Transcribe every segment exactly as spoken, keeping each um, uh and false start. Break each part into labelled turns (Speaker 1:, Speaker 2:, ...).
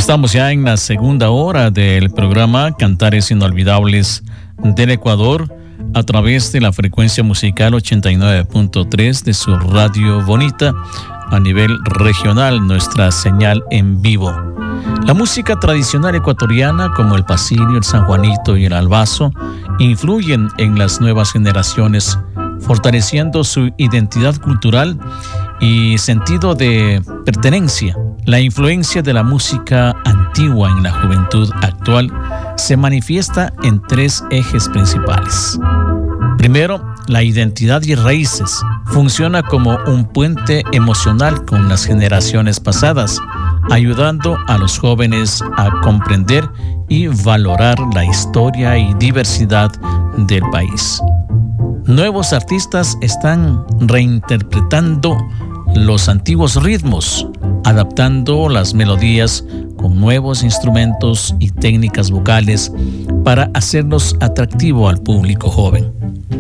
Speaker 1: Estamos ya en la segunda hora del programa Cantares Inolvidables del Ecuador a través de la frecuencia musical ochenta y nueve punto tres de su Radio Bonita a nivel regional, nuestra señal en vivo. La música tradicional ecuatoriana como el pasillo, el sanjuanito y el albazo influyen en las nuevas generaciones, fortaleciendo su identidad cultural y sentido de pertenencia. La influencia de la música antigua en la juventud actual se manifiesta en tres ejes principales. Primero, la identidad y raíces. Funciona como un puente emocional con las generaciones pasadas, ayudando a los jóvenes a comprender y valorar la historia y diversidad del país. Nuevos artistas están reinterpretando los antiguos ritmos, adaptando las melodías con nuevos instrumentos y técnicas vocales para hacerlos atractivos al público joven.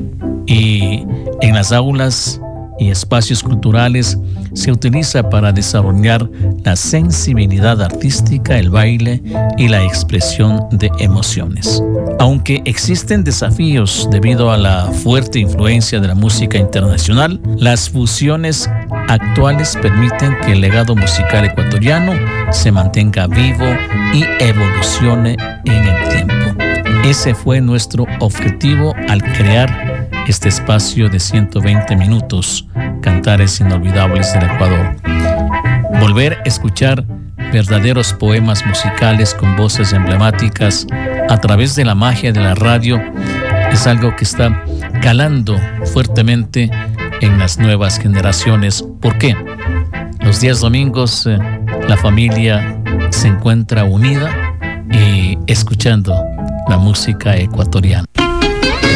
Speaker 1: Y en las aulas y espacios culturales se utiliza para desarrollar la sensibilidad artística, el baile y la expresión de emociones. Aunque existen desafíos debido a la fuerte influencia de la música internacional, las fusiones actuales permiten que el legado musical ecuatoriano se mantenga vivo y evolucione en el tiempo. Ese fue nuestro objetivo al crear este espacio de ciento veinte minutos, Cantares Inolvidables del Ecuador. Volver a escuchar verdaderos poemas musicales con voces emblemáticas a través de la magia de la radio es algo que está calando fuertemente en las nuevas generaciones. ¿Por qué? Los días domingos eh, la familia se encuentra unida y escuchando la música ecuatoriana.